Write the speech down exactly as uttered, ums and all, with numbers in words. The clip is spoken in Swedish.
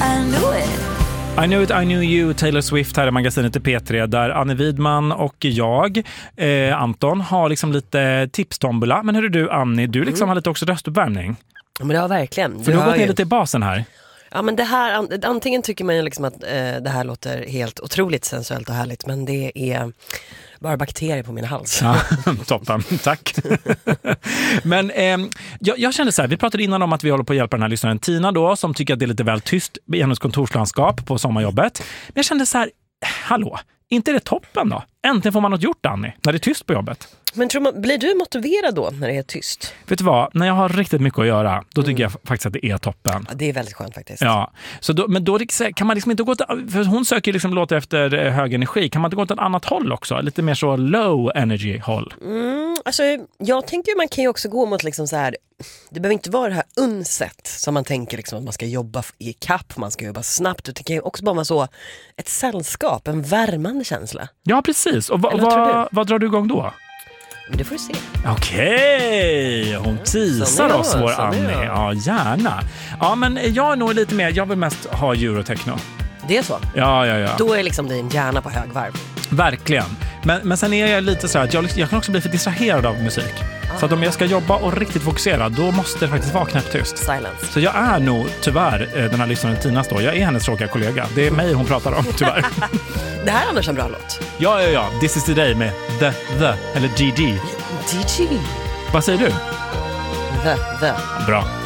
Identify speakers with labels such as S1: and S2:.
S1: I knew it.
S2: I knew it, I knew you, Taylor Swift här i magasinet i P tre där Anne Widman och jag, eh, Anton, har liksom lite tipstombola. Men hur är du, Annie? Du liksom mm. har lite också röstuppvärmning.
S3: Ja, men det har verkligen.
S2: För du har gått ner lite i basen här.
S3: Ja, men det här, antingen tycker man ju liksom att eh, det här låter helt otroligt sensuellt och härligt, men det är bara bakterier på min hals.
S2: Ja, toppen, tack. Men eh, jag, jag kände så här, vi pratade innan om att vi håller på att hjälpa den här lyssnaren Tina då, som tycker att det är lite väl tyst i hennes kontorslandskap på sommarjobbet. Men jag kände så här, hallå, inte det toppen då? Äntligen får man något gjort, Annie, när det är tyst på jobbet.
S3: Men tror man, blir du motiverad då när det är tyst?
S2: Vet du vad? När jag har riktigt mycket att göra, då tycker mm. jag faktiskt att det är toppen.
S3: Ja, det är väldigt skönt faktiskt.
S2: Ja, så då, men då kan man liksom inte gå till, för hon söker liksom låta efter hög energi. Kan man inte gå till ett annat håll också? Lite mer så low energy håll.
S3: Mm, alltså jag tänker man kan ju också gå mot liksom så här, det behöver inte vara det här unset som man tänker liksom att man ska jobba i kapp, man ska jobba snabbt. Det kan ju också bara vara så ett sällskap, en värmande känsla.
S2: Ja, precis. Och va, va, vad drar du igång då?
S3: Men det får du se.
S2: Okej, hon teasar oss, vår Annie. Ja, gärna. Ja, men jag är nog lite mer, jag vill mest ha eurotechno.
S3: Det är så?
S2: Ja, ja, ja.
S3: Då är liksom din hjärna på högvarv.
S2: Verkligen. Men, men sen är jag lite så här att jag, jag kan också bli för distraherad av musik. Ah. Så att om jag ska jobba och riktigt fokusera, då måste det faktiskt vara knäpptyst.
S3: Silence.
S2: Så jag är nog tyvärr den här lyssnaren Tinas då. Jag är hennes tråkiga kollega. Det är mig hon pratar om, tyvärr.
S3: Det här är annars en bra låt.
S2: Ja, ja, ja. This is the day med The, The, eller G G.
S3: G G.
S2: Vad säger du?
S3: The, The.
S2: Bra.